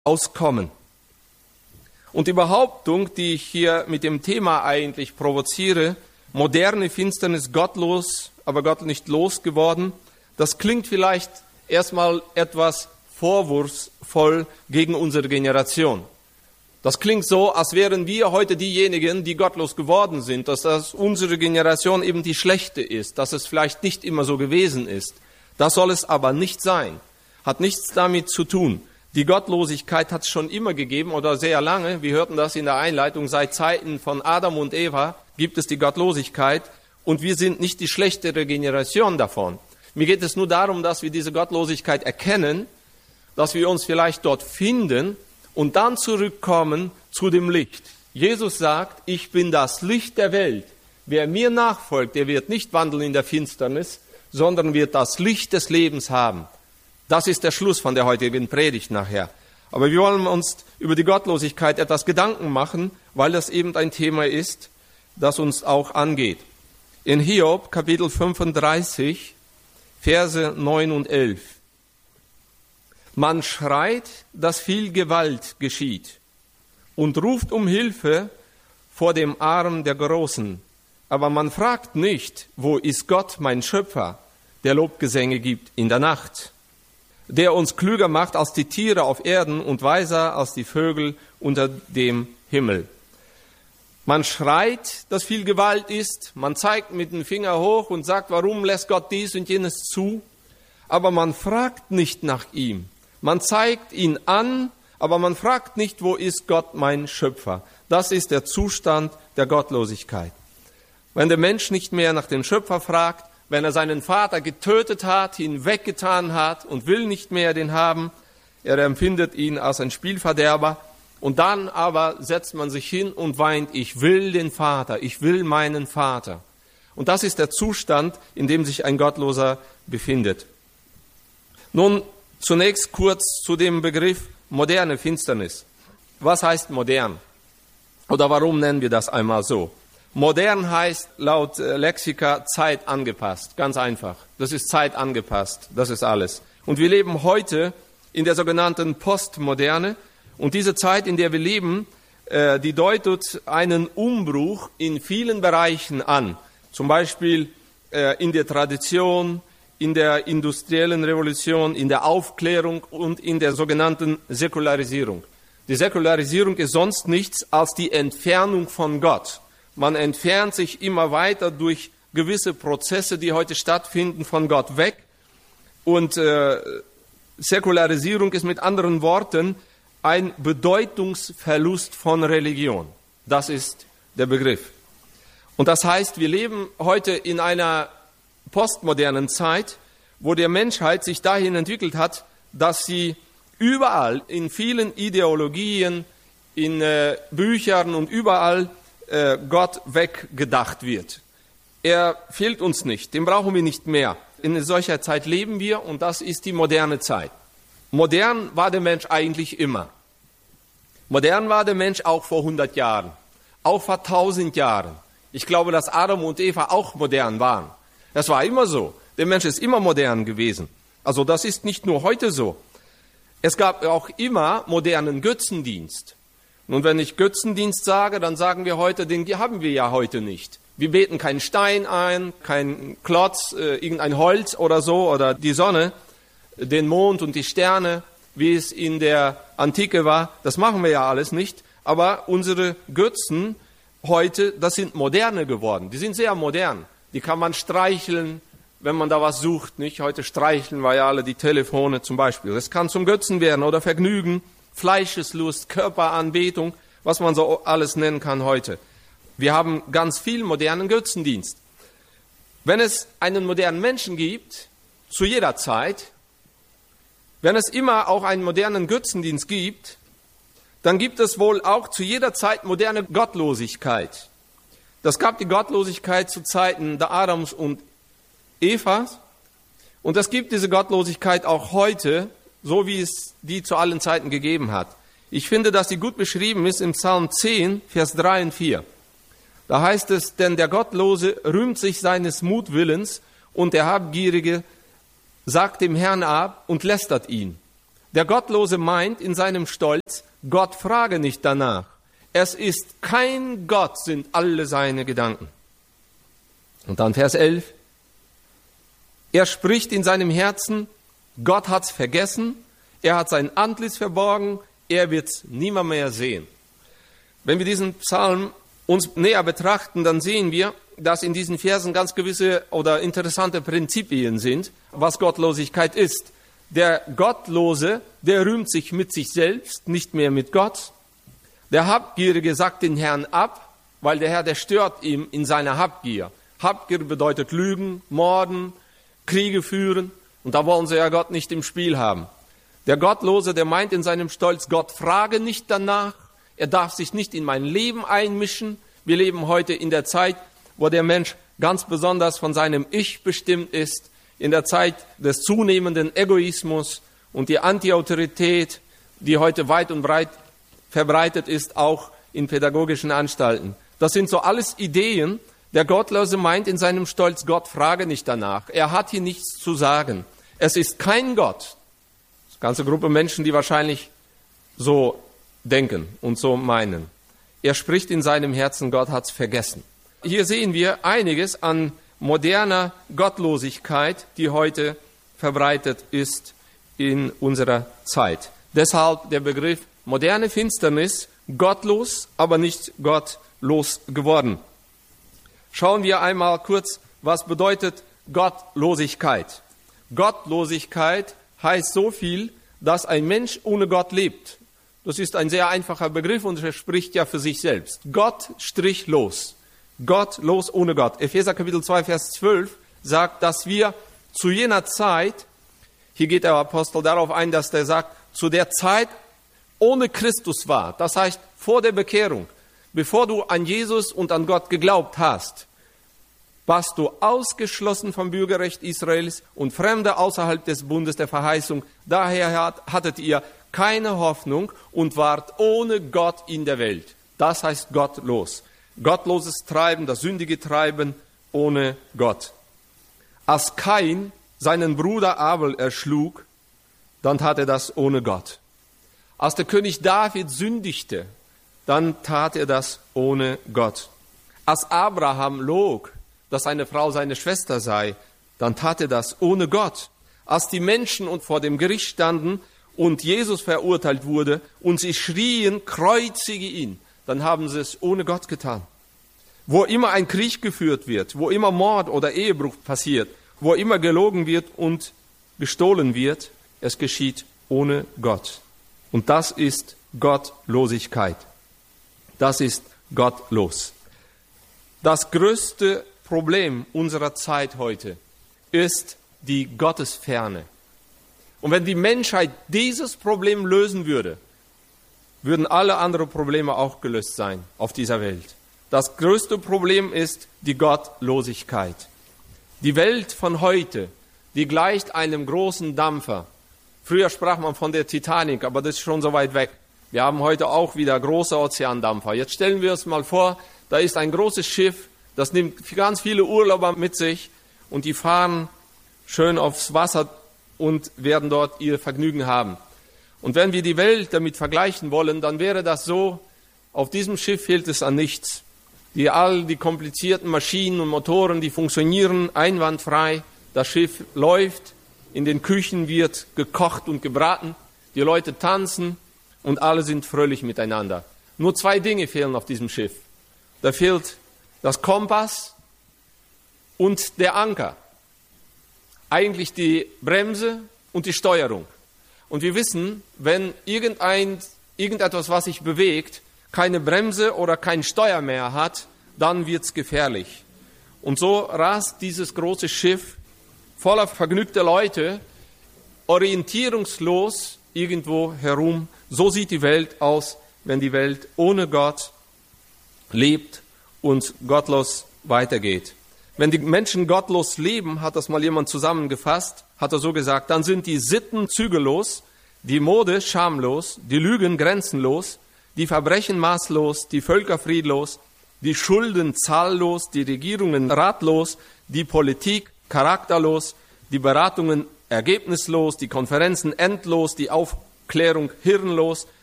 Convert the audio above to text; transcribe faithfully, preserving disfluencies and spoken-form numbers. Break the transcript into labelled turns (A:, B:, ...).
A: auskommen. Und die Behauptung, die ich hier mit dem Thema eigentlich provoziere, moderne Finsternis, gottlos, aber Gott nicht losgeworden, das klingt vielleicht erstmal etwas vorwurfsvoll gegen unsere Generation. Das klingt so, als wären wir heute diejenigen, die gottlos geworden sind, dass das unsere Generation eben die schlechte ist, dass es vielleicht nicht immer so gewesen ist. Das soll es aber nicht sein. Hat nichts damit zu tun. Die Gottlosigkeit hat es schon immer gegeben oder sehr lange. Wir hörten das in der Einleitung. Seit Zeiten von Adam und Eva gibt es die Gottlosigkeit und wir sind nicht die schlechtere Generation davon. Mir geht es nur darum, dass wir diese Gottlosigkeit erkennen, dass wir uns vielleicht dort finden und dann zurückkommen zu dem Licht. Jesus sagt, ich bin das Licht der Welt. Wer mir nachfolgt, der wird nicht wandeln in der Finsternis, sondern wird das Licht des Lebens haben. Das ist der Schluss von der heutigen Predigt nachher. Aber wir wollen uns über die Gottlosigkeit etwas Gedanken machen, weil das eben ein Thema ist, das uns auch angeht. In Hiob, Kapitel fünfunddreißig, Verse neun und elf. Man schreit, dass viel Gewalt geschieht und ruft um Hilfe vor dem Arm der Großen. Aber man fragt nicht, wo ist Gott, mein Schöpfer, der Lobgesänge gibt in der Nacht, der uns klüger macht als die Tiere auf Erden und weiser als die Vögel unter dem Himmel. Man schreit, dass viel Gewalt ist, man zeigt mit dem Finger hoch und sagt, warum lässt Gott dies und jenes zu? Aber man fragt nicht nach ihm. Man zeigt ihn an, aber man fragt nicht, wo ist Gott, mein Schöpfer? Das ist der Zustand der Gottlosigkeit. Wenn der Mensch nicht mehr nach dem Schöpfer fragt, wenn er seinen Vater getötet hat, ihn weggetan hat und will nicht mehr den haben, er empfindet ihn als ein Spielverderber. Und dann aber setzt man sich hin und weint, ich will den Vater, ich will meinen Vater. Und das ist der Zustand, in dem sich ein Gottloser befindet. Nun zunächst kurz zu dem Begriff moderne Finsternis. Was heißt modern? Oder warum nennen wir das einmal so? Modern heißt laut Lexika Zeit angepasst, ganz einfach. Das ist Zeit angepasst, das ist alles. Und wir leben heute in der sogenannten Postmoderne. Und diese Zeit, in der wir leben, äh, die deutet einen Umbruch in vielen Bereichen an. Zum Beispiel äh, in der Tradition, in der industriellen Revolution, in der Aufklärung und in der sogenannten Säkularisierung. Die Säkularisierung ist sonst nichts als die Entfernung von Gott. Man entfernt sich immer weiter durch gewisse Prozesse, die heute stattfinden, von Gott weg. Und äh, Säkularisierung ist mit anderen Worten ein Bedeutungsverlust von Religion. Das ist der Begriff. Und das heißt, wir leben heute in einer postmodernen Zeit, wo der Menschheit sich dahin entwickelt hat, dass sie überall in vielen Ideologien, in äh, Büchern und überall äh, Gott weggedacht wird. Er fehlt uns nicht, den brauchen wir nicht mehr. In solcher Zeit leben wir und das ist die moderne Zeit. Modern war der Mensch eigentlich immer. Modern war der Mensch auch vor hundert Jahren, auch vor tausend Jahren. Ich glaube, dass Adam und Eva auch modern waren. Das war immer so. Der Mensch ist immer modern gewesen. Also das ist nicht nur heute so. Es gab auch immer modernen Götzendienst. Und wenn ich Götzendienst sage, dann sagen wir heute, den haben wir ja heute nicht. Wir beten keinen Stein ein, kein Klotz, äh, irgendein Holz oder so, oder die Sonne, den Mond und die Sterne, wie es in der Antike war. Das machen wir ja alles nicht. Aber unsere Götzen heute, das sind moderne geworden. Die sind sehr modern. Die kann man streicheln, wenn man da was sucht. Nicht? Heute streicheln wir ja alle die Telefone zum Beispiel. Das kann zum Götzen werden oder Vergnügen, Fleischeslust, Körperanbetung, was man so alles nennen kann heute. Wir haben ganz viel modernen Götzendienst. Wenn es einen modernen Menschen gibt, zu jeder Zeit, wenn es immer auch einen modernen Götzendienst gibt, dann gibt es wohl auch zu jeder Zeit moderne Gottlosigkeit. Das gab die Gottlosigkeit zu Zeiten der Adams und Evas und es gibt diese Gottlosigkeit auch heute, so wie es die zu allen Zeiten gegeben hat. Ich finde, dass die gut beschrieben ist im Psalm zehn, Vers drei und vier. Da heißt es, denn der Gottlose rühmt sich seines Mutwillens und der Habgierige sagt dem Herrn ab und lästert ihn. Der Gottlose meint in seinem Stolz, Gott frage nicht danach. Es ist kein Gott, sind alle seine Gedanken. Und dann Vers elf. Er spricht in seinem Herzen, Gott hat's vergessen, er hat sein Antlitz verborgen, er wird's nimmer mehr sehen. Wenn wir diesen Psalm uns näher betrachten, dann sehen wir, dass in diesen Versen ganz gewisse oder interessante Prinzipien sind, was Gottlosigkeit ist. Der Gottlose, der rühmt sich mit sich selbst, nicht mehr mit Gott. Der Habgierige sagt den Herrn ab, weil der Herr, der stört ihm in seiner Habgier. Habgier bedeutet Lügen, Morden, Kriege führen. Und da wollen sie ja Gott nicht im Spiel haben. Der Gottlose, der meint in seinem Stolz, Gott frage nicht danach. Er darf sich nicht in mein Leben einmischen. Wir leben heute in der Zeit, wo der Mensch ganz besonders von seinem Ich bestimmt ist. In der Zeit des zunehmenden Egoismus und die Anti-Autorität, die heute weit und breit verbreitet ist, auch in pädagogischen Anstalten. Das sind so alles Ideen. Der Gottlose meint in seinem Stolz, Gott frage nicht danach. Er hat hier nichts zu sagen. Es ist kein Gott. Das ist eine ganze Gruppe Menschen, die wahrscheinlich so denken und so meinen. Er spricht in seinem Herzen, Gott hat's vergessen. Hier sehen wir einiges an moderner Gottlosigkeit, die heute verbreitet ist in unserer Zeit. Deshalb der Begriff moderne Finsternis, gottlos, aber nicht gottlos geworden. Schauen wir einmal kurz, was bedeutet Gottlosigkeit. Gottlosigkeit heißt so viel, dass ein Mensch ohne Gott lebt. Das ist ein sehr einfacher Begriff und er spricht ja für sich selbst. Gott strich los. Gott los ohne Gott. Epheser Kapitel zwei, Vers zwölf sagt, dass wir zu jener Zeit, hier geht der Apostel darauf ein, dass der sagt, zu der Zeit ohne Christus war. Das heißt, vor der Bekehrung, bevor du an Jesus und an Gott geglaubt hast, warst du ausgeschlossen vom Bürgerrecht Israels und Fremde außerhalb des Bundes der Verheißung. Daher hattet ihr keine Hoffnung und wart ohne Gott in der Welt. Das heißt gottlos. Gottloses Treiben, das sündige Treiben ohne Gott. Als Kain seinen Bruder Abel erschlug, dann tat er das ohne Gott. Als der König David sündigte, dann tat er das ohne Gott. Als Abraham log, dass seine Frau seine Schwester sei, dann tat er das ohne Gott. Als die Menschen vor dem Gericht standen und Jesus verurteilt wurde und sie schrien, kreuzige ihn, dann haben sie es ohne Gott getan. Wo immer ein Krieg geführt wird, wo immer Mord oder Ehebruch passiert, wo immer gelogen wird und gestohlen wird, es geschieht ohne Gott. Und das ist Gottlosigkeit. Das ist gottlos. Das größte Problem unserer Zeit heute ist die Gottesferne. Und wenn die Menschheit dieses Problem lösen würde, würden alle anderen Probleme auch gelöst sein auf dieser Welt. Das größte Problem ist die Gottlosigkeit. Die Welt von heute, die gleicht einem großen Dampfer. Früher sprach man von der Titanic, aber das ist schon so weit weg. Wir haben heute auch wieder große Ozeandampfer. Jetzt stellen wir uns mal vor, da ist ein großes Schiff, das nimmt ganz viele Urlauber mit sich und die fahren schön aufs Wasser und werden dort ihr Vergnügen haben. Und wenn wir die Welt damit vergleichen wollen, dann wäre das so, auf diesem Schiff fehlt es an nichts. Die, all die komplizierten Maschinen und Motoren, die funktionieren einwandfrei. Das Schiff läuft, in den Küchen wird gekocht und gebraten, die Leute tanzen und alle sind fröhlich miteinander. Nur zwei Dinge fehlen auf diesem Schiff. Da fehlt das Kompass und der Anker. Eigentlich die Bremse und die Steuerung. Und wir wissen, wenn irgendein, irgendetwas, was sich bewegt, keine Bremse oder kein Steuer mehr hat, dann wird's gefährlich. Und so rast dieses große Schiff voller vergnügter Leute orientierungslos irgendwo herum. So sieht die Welt aus, wenn die Welt ohne Gott lebt und gottlos weitergeht. Wenn die Menschen gottlos leben, hat das mal jemand zusammengefasst, hat er so gesagt, dann sind die Sitten zügellos, die Mode schamlos, die Lügen grenzenlos, die Verbrechen maßlos, die Völker friedlos, die Schulden zahllos, die Regierungen ratlos, die Politik charakterlos, die Beratungen ergebnislos, die Konferenzen endlos, die Aufklärung hirnlos.